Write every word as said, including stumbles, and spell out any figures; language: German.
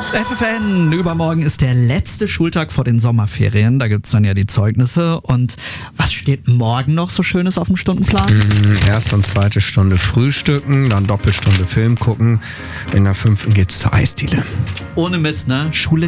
F F N, übermorgen ist der letzte Schultag vor den Sommerferien. Da gibt es dann ja die Zeugnisse. Und was steht morgen noch so Schönes auf dem Stundenplan? Mhm, erste und zweite Stunde frühstücken, dann Doppelstunde Film gucken. In der fünften geht's zur Eisdiele. Ohne Mist, ne? Schule